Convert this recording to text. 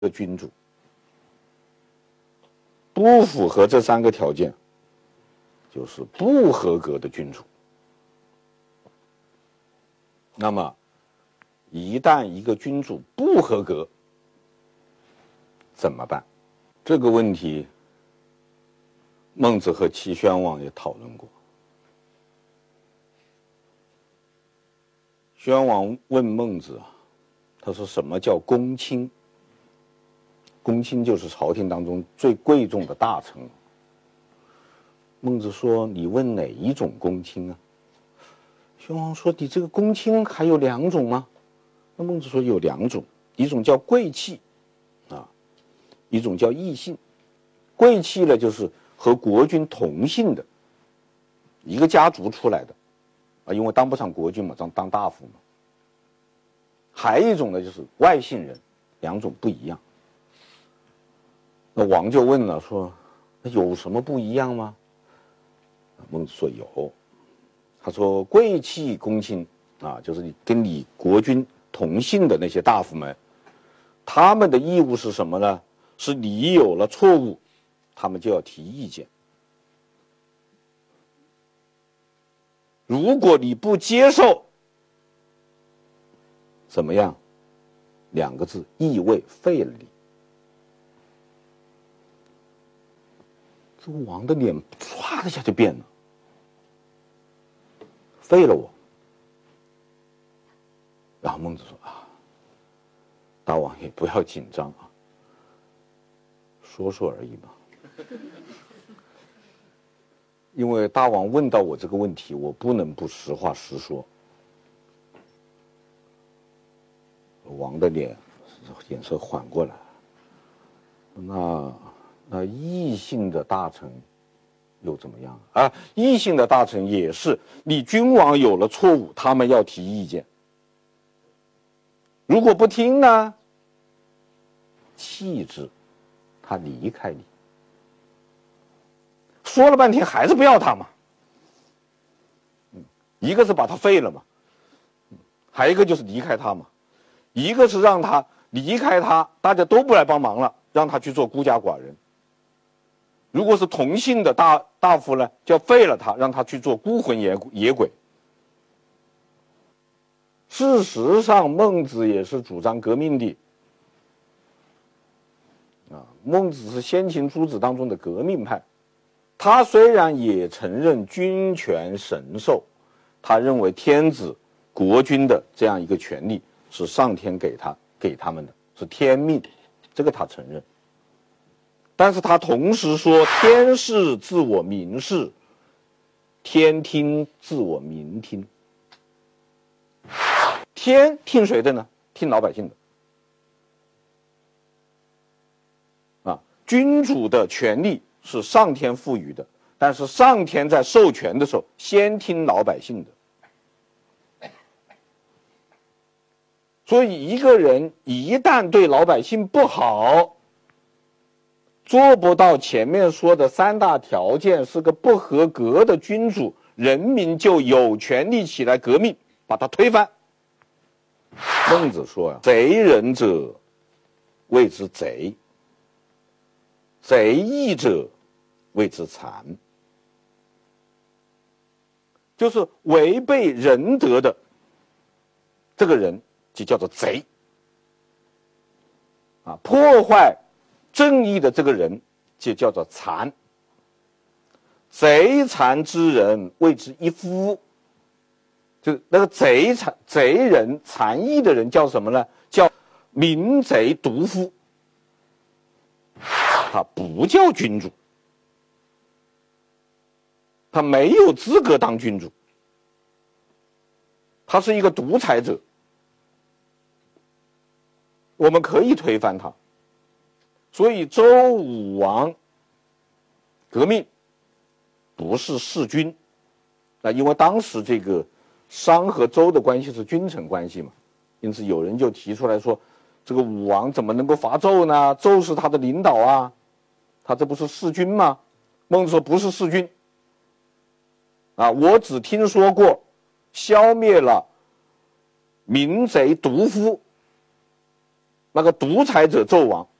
的君主，不符合这3个条件，就是不合格的君主。那么，一旦一个君主不合格，怎么办？这个问题，孟子和齐宣王也讨论过。宣王问孟子啊，他说什么叫公卿？公卿就是朝廷当中最贵重的大臣。孟子说：“你问哪一种公卿啊？”宣王说：“你这个公卿还有2种吗？”那孟子说有2种，一种叫贵戚，一种叫异姓。贵戚呢，就是和国君同姓的，一个家族出来的，因为当不上国君嘛，当大夫嘛。还有一种呢，就是外姓人，2种不一样。那王就问了，说那有什么不一样吗？孟子说有，他说贵戚公卿就是你跟你国君同姓的那些大夫们，他们的义务是什么呢？是你有了错误，他们就要提意见。如果你不接受，怎么样？2个字，易位，废了你。这个王的脸唰的一下就变了，废了我。然后孟子说大王也不要紧张说说而已嘛。因为大王问到我这个问题，我不能不实话实说。王的脸色缓过来，那异姓的大臣又怎么样异姓的大臣也是，你君王有了错误，他们要提意见。如果不听呢，弃之，他离开你。说了半天还是不要他嘛。一个是把他废了嘛，还有一个就是离开他嘛。一个是让他离开他，大家都不来帮忙了，让他去做孤家寡人。如果是同姓的大夫呢，就要废了他，让他去做孤魂野鬼。事实上，孟子也是主张革命的孟子是先秦诸子当中的革命派。他虽然也承认君权神授，他认为天子国君的这样一个权利是上天给他们的，是天命，这个他承认。但是他同时说，天视自我民视，天听自我民听。天听谁的呢？听老百姓的。君主的权利是上天赋予的，但是上天在授权的时候，先听老百姓的。所以一个人一旦对老百姓不好，做不到前面说的3大条件，是个不合格的君主，人民就有权利起来革命，把他推翻。孟子说贼人者谓之贼，贼义者谓之残。就是违背仁德的这个人就叫做贼破坏正义的这个人就叫做残。贼残之人谓之一夫，就那个贼人残义的人叫什么呢？叫民贼独夫。他不叫君主，他没有资格当君主，他是一个独裁者。我们可以推翻他。所以周武王革命不是弑君，因为当时这个商和周的关系是君臣关系嘛，因此有人就提出来说，这个武王怎么能够伐纣呢？纣是他的领导啊，他这不是弑君吗？孟子说不是弑君我只听说过消灭了民贼独夫那个独裁者纣王